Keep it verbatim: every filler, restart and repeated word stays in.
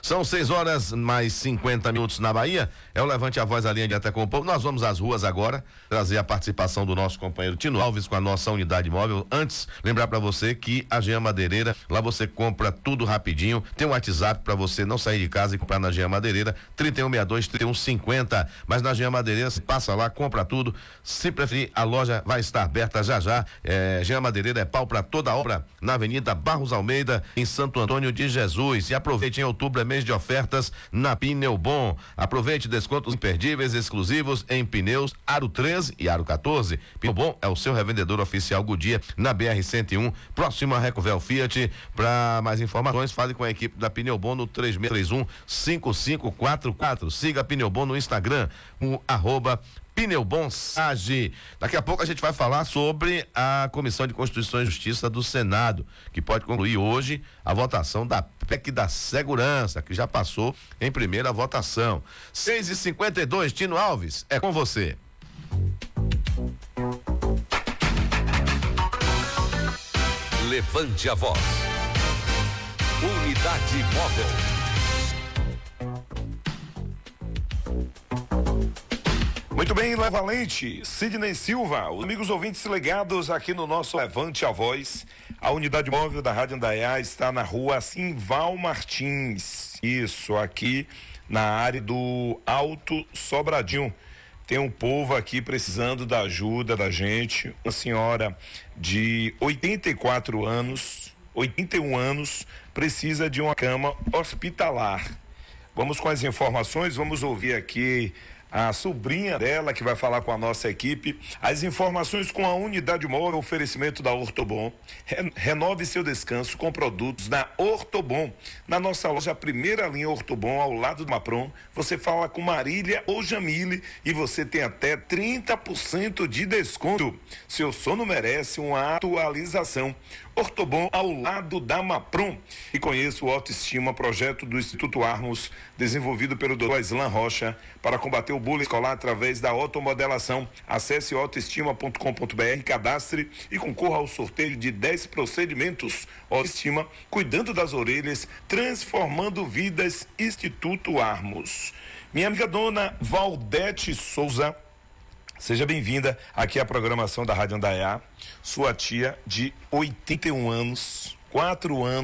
São seis horas mais cinquenta minutos na Bahia. É o Levante a Voz, a linha de Até com o Povo. Nós vamos às ruas agora, trazer a participação do nosso companheiro Tino Alves com a nossa unidade móvel. Antes, lembrar para você que a Jean Madeireira, lá você compra tudo rapidinho. Tem um WhatsApp para você não sair de casa e comprar na Jean Madeireira, trinta e um sessenta e dois, trinta e um cinquenta. Mas na Jean Madeireira, você passa lá, compra tudo. Se preferir, a loja vai estar aberta já já. É, Jean Madeireira é pau para toda obra na Avenida Barros Almeida, em Santo Antônio de Jesus. E aproveite, em outubro é mês de ofertas na Pneu Bom. Aproveite descontos imperdíveis exclusivos em pneus Aro treze e Aro quatorze. Pneu Bom é o seu revendedor oficial Goodyear na B R cento e um, próximo a Recovel Fiat. Para mais informações, fale com a equipe da Pneu Bom no três seis três um, cinco cinco quatro quatro. Siga a Pneu Bom no Instagram, o arroba Pneu Bom Sage. Daqui a pouco a gente vai falar sobre a Comissão de Constituição e Justiça do Senado, que pode concluir hoje a votação da P E C da Segurança, que já passou em primeira votação. seis e cinquenta e dois, Tino Alves, é com você. Levante a voz. Unidade móvel. Muito bem, Léo Valente, Sidney Silva, os amigos ouvintes ligados aqui no nosso Levante a Voz. A unidade móvel da Rádio Indaiá está na rua Simval Martins, isso, aqui na área do Alto Sobradinho. Tem um povo aqui precisando da ajuda da gente, uma senhora de oitenta e quatro anos, oitenta e um anos, precisa de uma cama hospitalar. Vamos com as informações, vamos ouvir aqui a sobrinha dela que vai falar com a nossa equipe. As informações com a unidade móvel, oferecimento da Ortobon. Renove seu descanso com produtos da Ortobon. Na nossa loja, a primeira linha Ortobon, ao lado do Mapron, você fala com Marília ou Jamile e você tem até trinta por cento de desconto. Seu sono merece uma atualização. Ortobon ao lado da Mapron. E conheça o Autoestima, projeto do Instituto Armos, desenvolvido pelo doutor Islan Rocha para combater o bullying escolar através da automodelação. Acesse autoestima ponto com ponto br, cadastre e concorra ao sorteio de dez procedimentos. Autoestima, cuidando das orelhas, transformando vidas. Instituto Armos. Minha amiga dona Valdete Souza, seja bem-vinda aqui à programação da Rádio Indaiá. Sua tia de oitenta e um anos, quatro anos